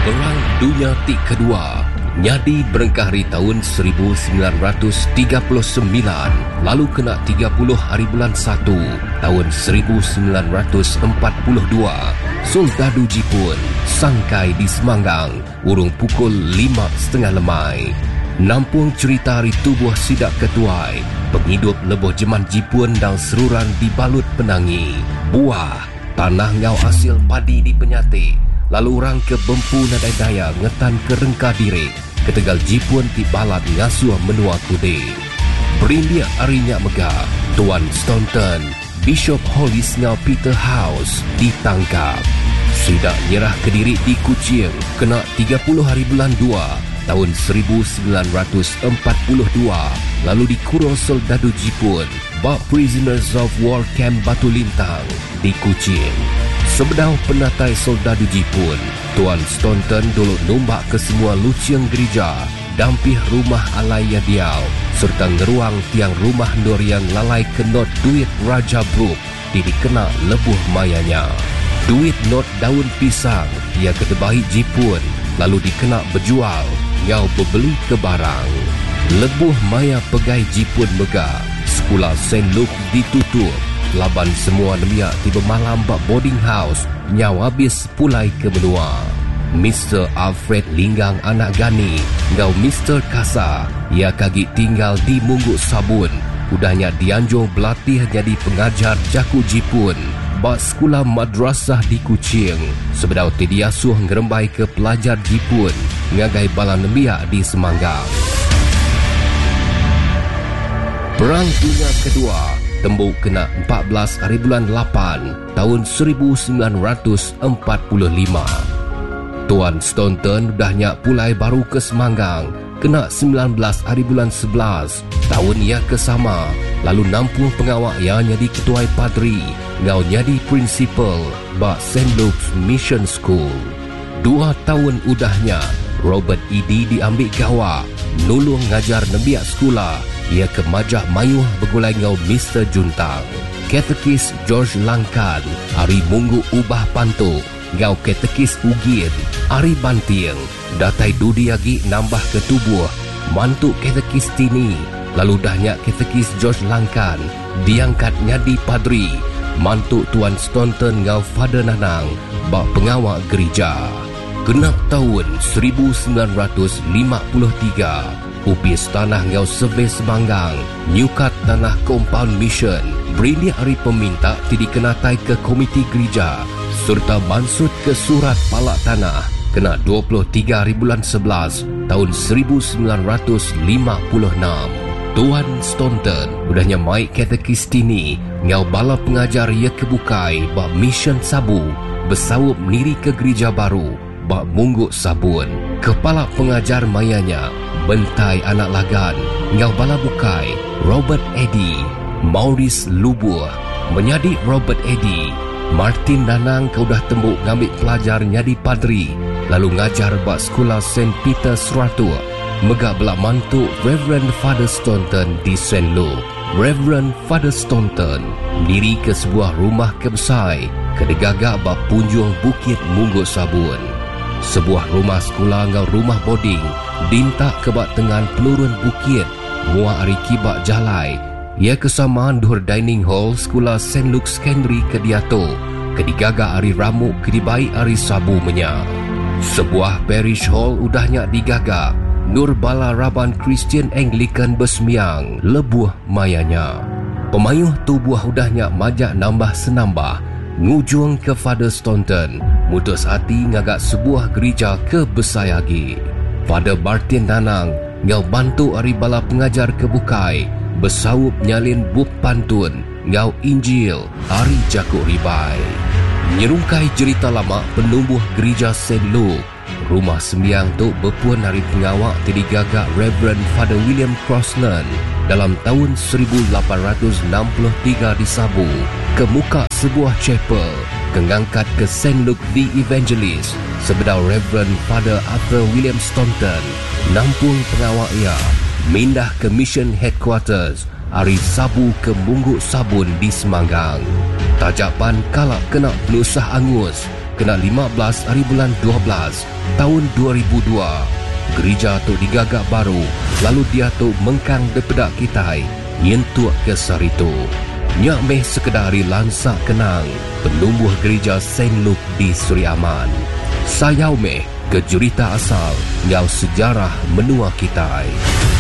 Perang Dunia Kedua nyadi berengkahari tahun 1939, lalu kena 30 hari bulan 1 tahun 1942. Soldadu Jepun sangkai di Semanggang urung pukul 5.30 lemai. Nampung cerita hari tubuh sidak ketuai, penghidup leboh jeman Jepun dan seruran dibalut penangi. Buah, tanah ngau hasil padi di Penyate. Lalu orang ke Bempu Nadai Daya ngetan ke Rengka Direk. Ketegal Jepun ti balat ngasuh menua kude. Berindia arinya megah, Tuan Staunton, Bishop Hollis ngau Peter House ditangkap. Sidak nyerah ke diri di Kuching, kena 30 hari bulan 2 tahun 1942. Lalu dikurung soldadu Jepun, bak Prisoners of War Camp Batu Lintang di Kuching. Sebedau penatai soldadu Jepun, Tuan Staunton dulu nombak ke semua luciang gereja, dampih rumah alaya diau, serta ngeruang tiang rumah nur yang lalai kenot duit Raja Brooke dikena lebuh mayanya. Duit not daun pisang ia ketebahi Jepun, lalu dikena berjual, ngau berbeli ke barang. Lebuh maya pegai Jepun megah, sekolah St. Luke ditutup. Laban semua nemiak tiba malam bak boarding house, nyaw habis pulai ke menua. Mr. Alfred Linggang anak Gani, ngau Mr. Kasa, ia kagi tinggal di Mungguk Sabun. Udahnya dianjur berlatih jadi pengajar jaku Jepun, bak sekolah madrasah di Kuching. Sebedau tidiasuh ngerembai ke pelajar Jepun, ngagai bala nemiak di Semanggang. Perang Dunia Kedua tembuk kena 14 hari bulan 8 tahun 1945. Tuan Staunton dahnya pulai baru ke Semanggang, kena 19 hari bulan 11 tahun ia kesama. Lalu nampung pengawak yang jadi ketuai padri, ngau jadi prinsipal bak St. Luke's Mission School. 2 tahun udahnya Robert Eddy diambil gawak, nulung ngajar nembiak sekolah. Ia ke Majah Mayuh bergulai ngau Mr. Juntang. Katekis George Langkan, Ari Munggu Ubah Pantuk, ngau katekis Ugin, Ari Banting. Datai Dudi lagi nambah ke tubuh, mantuk katekis Tini. Lalu dahnya katekis George Langkan diangkat nyadi padri, mantuk Tuan Staunton ngau Father Nanang, bak pengawak gereja. Genap tahun 1953. Upis tanah ngau Sebe Semanggang, nyukat tanah Compound Mission. Berindia hari peminta tidak kenatai ke komiti gereja, serta mansut ke surat palak tanah kena 23 hari bulan 11 tahun 1956. Tuan Staunton udahnya mai katekis Tini, ngau bala pengajar ia kebukai bak Mission Sabu, bersawup niri ke gereja baru bak Mungguk Sabun. Kepala pengajar mayanya Bentai anak lagan, ngau bala bukai Robert Eddy, Maurice Lubuh menjadi Robert Eddy. Martin Danang kau dah tembuk ngambil pelajar nyadi padri, lalu ngajar bak sekolah St. Peter's Ratu. Megak belak mantuk Reverend Father Staunton di St. Luke. Reverend Father Staunton diri ke sebuah rumah kebesai kedegagak bak punjung Bukit Mungguk Sabun. Sebuah rumah sekolah ngau rumah boarding dintak kebak tengan pelurun bukit, mua ari kibak jalai. Ia kesamaan dur dining hall sekolah St. Luke's Secondary Kediato, kedigaga ari ramuk kedibai ari Sabu menya. Sebuah parish hall udahnya digagak, Nur Bala Raban Christian Anglican Besmiang lebuh mayanya. Pemayuh tubuh udahnya majak nambah senambah, ngujung ke Father Staunton, mutus hati ngagak sebuah gereja ke Besayagi. Father Martin Danang ngau bantu ari bala pengajar kebukai, bersawup nyalin buk pantun ngau Injil ari Jakuk Ribai. Nyerungkai cerita lama penumbuh gereja St. Luke, rumah sembiang tu berpuan hari pengawak terdigagak Reverend Father William Crossland dalam tahun 1863 di Sabu, ke muka sebuah chapel, kengangkat ke St. Luke the Evangelist. Sebedau Reverend Father Arthur William Staunton nampung pengawak ia mindah ke Mission Headquarters ari Sabu ke Mungguk Sabun di Semanggang. Tajapan kalak kena penusah angus, kena 15 hari bulan 12 tahun 2002. Gereja tu digagak baru, lalu dia tu mengkang daripada kitai, nyentuak ke saritu. Nyak meh sekedari lansak kenang penumbuh gereja Saint Luke di Suri Aman. Sayau meh ke jurita asal ngau sejarah menua kitai.